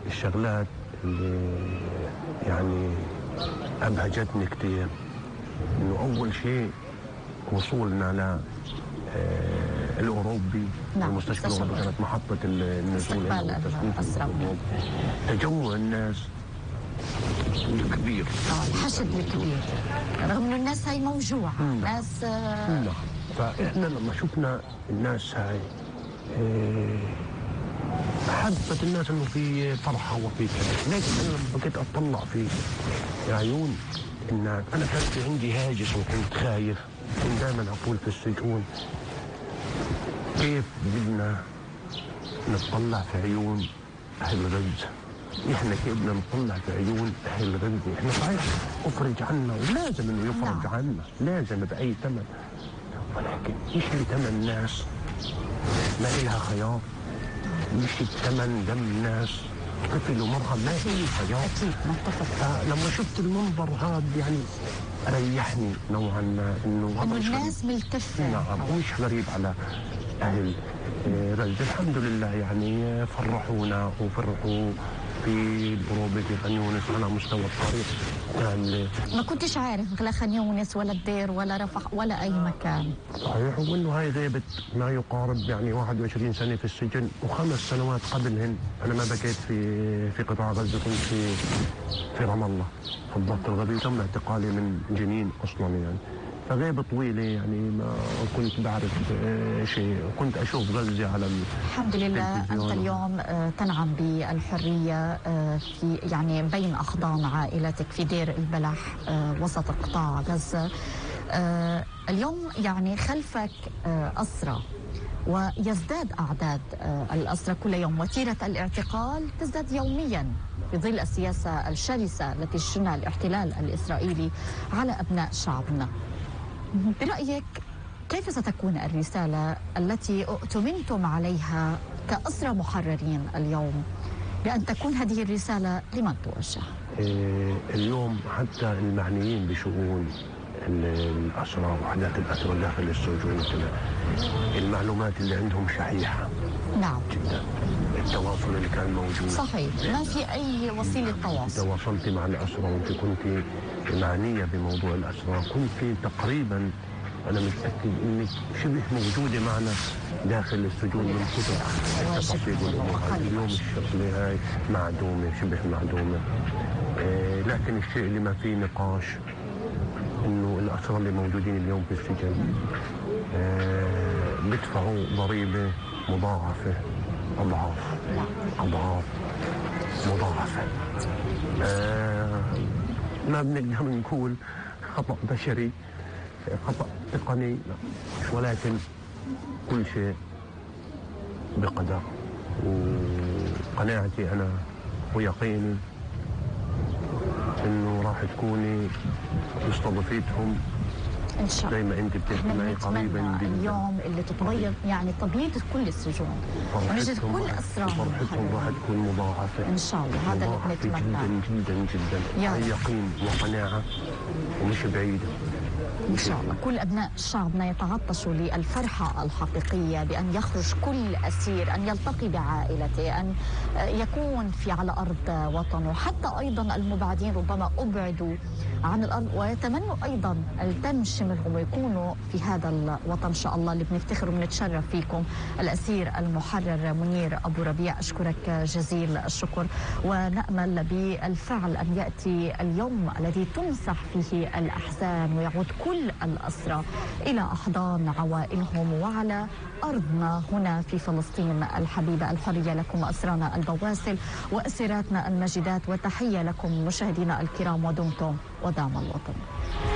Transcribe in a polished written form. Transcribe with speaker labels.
Speaker 1: الشغلات اللي يعني أبهجتني كتير إنه أول شيء وصولنا ل الأوروبي.
Speaker 2: نعم.
Speaker 1: المستشفى الأوروبي كانت محطة النزول
Speaker 2: الأسرى.
Speaker 1: تجمع الناس الكبير،
Speaker 2: الحشد الكبير، رغم إنه الناس هاي موجوعة. ناس
Speaker 1: نعم. فإحنا لما شفنا الناس هاي حبت الناس إنه في فرحة وفي كذا، لكن أنا لما بقيت أطلع في عيون الناس أنا كان في عندي هاجس وكنت خايف. كنت دائما أقول في السجون كيف بدنا نطلع في عيون أهل غزة؟ إحنا كيف بدنا نطلع في عيون أهل غزة؟ إحنا صحيح أفرج عنا ولازم إنه يفرج عنا، لازم بأي ثمن، ولكن مش بثمن ناس ما إلها خيار، مش بثمن دم ناس طفل ومرأة ما إلها خيار.
Speaker 2: أكيد متفق.
Speaker 1: لما شفت المنظر هذا يعني ريحني نوعا ما إنه
Speaker 2: الناس ملتفة.
Speaker 1: نعم، مش غريب على أهل غزة. الحمد لله يعني فرحونا وفرحوا في الأوروبي في خان يونس على مستوى الطريق. كان
Speaker 2: ما كنتش عارف لا خان يونس ولا الدير ولا رفح ولا أي مكان.
Speaker 1: صحيح. وإنه هاي غيبت ما يقارب يعني 21 سنة في السجن، و5 سنوات قبلهن أنا ما بقيت في قطاع غزة، كنت في رام الله في الضبط الغربي. تم اعتقالي من جنين أصلا يعني، فغيبة طويلة يعني ما كنت بعرف شيء، كنت أشوف غزة على
Speaker 2: الحمد لله أنت اليوم تنعم بالحرية في يعني بين أحضان عائلتك في دير البلح وسط قطاع غزة. اليوم يعني خلفك أسرى ويزداد أعداد الأسرى كل يوم، وتيرة الاعتقال تزداد يوميا في ظل السياسة الشرسة التي شنها الاحتلال الإسرائيلي على أبناء شعبنا. برأيك كيف ستكون الرسالة التي اؤتمنتم عليها كأسرى محررين اليوم، بأن تكون هذه الرسالة لمن توجه؟
Speaker 1: اليوم حتى المعنيين بشؤون الأسرى وحدات الأسرى داخل السجون وكذا، المعلومات اللي عندهم شحيحة.
Speaker 2: نعم
Speaker 1: جدا. التواصل اللي كان موجود
Speaker 2: صحيح، ما في أي وسيلة تواصل.
Speaker 1: تواصلت مع الأسرى وأنت كنت معنية بموضوع الأسرى، كنت تقريبا أنا متأكد إنك شبه موجودة معنا داخل السجون من كثر التفاصيل والأمور. اليوم الشغلة هاي معدومة، شبه معدومة. لكن الشيء اللي ما فيه نقاش إنه الأسرى اللي موجودين اليوم في السجن بيدفعوا ضريبة مضاعفة، أضعاف مضاعفة. ما بنقدر نقول خطأ بشري، خطأ تقني، ولكن كل شيء بقدر. وقناعتي أنا ويقيني إنه راح تكوني مستضيفتهم
Speaker 2: إن شاء الله.
Speaker 1: زي ما أنت بتحكي معي قريبا جدا.
Speaker 2: اليوم اللي تتبيض يعني تبييض كل السجون ونجد كل أسرى
Speaker 1: فرحتهم راح تكون مضاعفة
Speaker 2: إن شاء الله. هذا اللي بنتمناه
Speaker 1: جدا جدا جدا. هي يقين وقناعة ومش بعيدة
Speaker 2: إن شاء الله. كل أبناء شعبنا يتعطشوا للفرحة الحقيقية بأن يخرج كل أسير، أن يلتقي بعائلته، أن يكون على أرض وطنه. حتى أيضا المبعدين ربما أبعدوا عن الأرض ويتمنوا أيضا أن تمشي منهم ويكونوا في هذا الوطن إن شاء الله اللي بنفتخر وبنتشرف فيكم. الأسير المحرر منير أبو ربيع، أشكرك جزيل الشكر، ونأمل بالفعل أن يأتي اليوم الذي تمسح فيه الأحزان ويعود كل الأسرى إلى أحضان عوائلهم وعلى أرضنا هنا في فلسطين الحبيبة. الحرية لكم أسرانا البواسل وأسيراتنا المجدات، وتحية لكم مشاهدينا الكرام، ودمتم ودام الوطن.